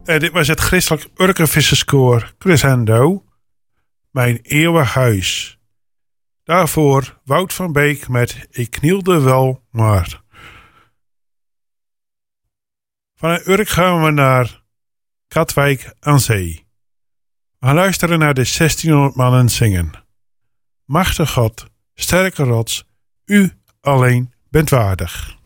Dit was het christelijk Urkenvisserskoor Crescendo. Mijn eeuwig huis. Daarvoor Wout van Beek met Ik knielde wel maar. Van Urk gaan we naar Katwijk aan Zee. We gaan luisteren naar de 1600 mannen zingen. Machtige God, sterke rots, u alleen bent waardig.